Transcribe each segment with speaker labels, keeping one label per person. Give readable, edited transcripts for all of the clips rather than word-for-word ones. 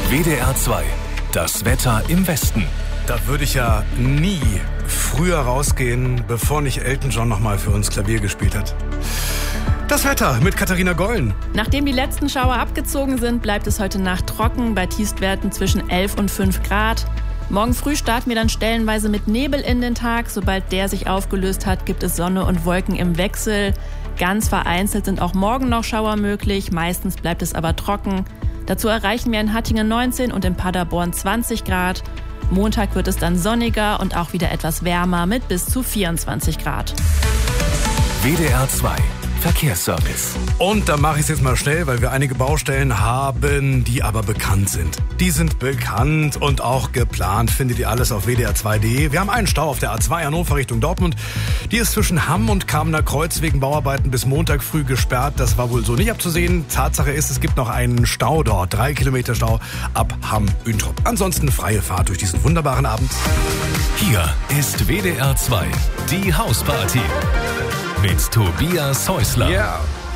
Speaker 1: WDR 2. Das Wetter im Westen.
Speaker 2: Da würde ich ja nie früher rausgehen, bevor nicht Elton John nochmal für uns Klavier gespielt hat. Das Wetter mit Katharina Gollen.
Speaker 3: Nachdem die letzten Schauer abgezogen sind, bleibt es heute Nacht trocken bei Tiefstwerten zwischen 11 und 5 Grad. Morgen früh starten wir dann stellenweise mit Nebel in den Tag. Sobald der sich aufgelöst hat, gibt es Sonne und Wolken im Wechsel. Ganz vereinzelt sind auch morgen noch Schauer möglich. Meistens bleibt es aber trocken. Dazu erreichen wir in Hattingen 19 und in Paderborn 20 Grad. Montag wird es dann sonniger und auch wieder etwas wärmer mit bis zu 24 Grad.
Speaker 1: WDR 2. Verkehrsservice.
Speaker 2: Und da mache ich es jetzt mal schnell, weil wir einige Baustellen haben, die aber bekannt sind. Die sind bekannt und auch geplant. Findet ihr alles auf wdr2.de. Wir haben einen Stau auf der A2 Hannover Richtung Dortmund. Die ist zwischen Hamm und Kamener Kreuz wegen Bauarbeiten bis Montag früh gesperrt. Das war wohl so nicht abzusehen. Tatsache ist, es gibt noch einen Stau dort. 3 Kilometer Stau ab Hamm-Üntrop. Ansonsten freie Fahrt durch diesen wunderbaren Abend.
Speaker 1: Hier ist WDR 2. Die Hausparty. Mit Tobias Häusler.
Speaker 2: Ja.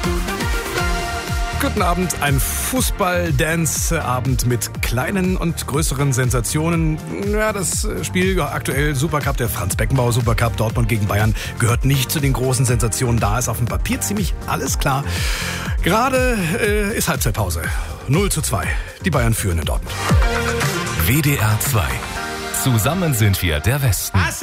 Speaker 2: Guten Abend, ein Fußball-Dance-Abend mit kleinen und größeren Sensationen. Ja, das Spiel aktuell Supercup, der Franz-Beckenbauer Supercup, Dortmund gegen Bayern, gehört nicht zu den großen Sensationen. Da ist auf dem Papier ziemlich alles klar. Gerade ist Halbzeitpause. 0:2. Die Bayern führen in Dortmund.
Speaker 1: WDR 2. Zusammen sind wir der Westen.